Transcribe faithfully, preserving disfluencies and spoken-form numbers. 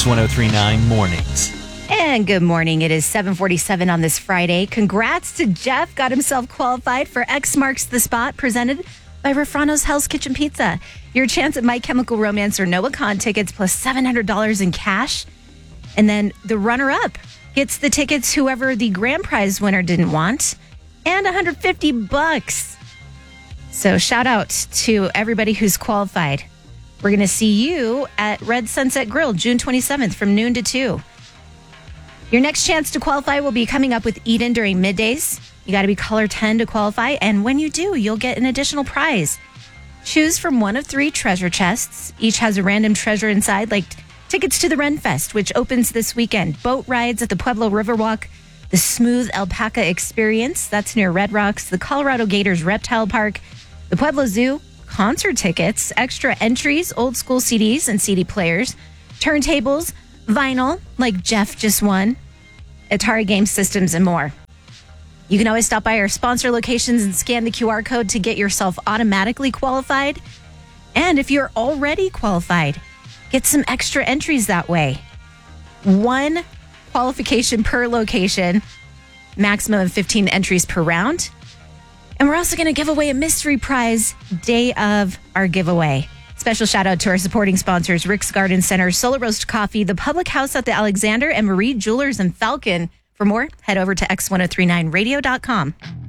X ten thirty-nine Mornings. And good morning. It is seven forty-seven on this Friday. Congrats to Jeff. Got himself qualified for X Marks the Spot, presented by Refrano's Hell's Kitchen Pizza. Your chance at My Chemical Romance or Noah Kahn tickets plus seven hundred dollars in cash. And then the runner-up gets the tickets whoever the grand prize winner didn't want, and one hundred fifty bucks. So shout out to everybody who's qualified. We're going to see you at Red Sunset Grill June twenty-seventh from noon to two. Your next chance to qualify will be coming up with Eden during middays. You got to be caller ten to qualify, and when you do, you'll get an additional prize. Choose from one of three treasure chests. Each has a random treasure inside, like tickets to the Ren Fest, which opens this weekend, boat rides at the Pueblo Riverwalk, the Smooth Alpaca Experience, that's near Red Rocks, the Colorado Gators Reptile Park, the Pueblo Zoo, concert tickets, extra entries, old school C Ds and C D players, turntables, vinyl, like Jeff just won, Atari Game Systems, and more. You can always stop by our sponsor locations and scan the Q R code to get yourself automatically qualified. And if you're already qualified, get some extra entries that way. One qualification per location, maximum of fifteen entries per round. And we're also going to give away a mystery prize day of our giveaway. Special shout out to our supporting sponsors, Rick's Garden Center, Solar Roast Coffee, the Public House at the Alexander, and Marie Jewelers and Falcon. For more, head over to X ten thirty-nine radio dot com.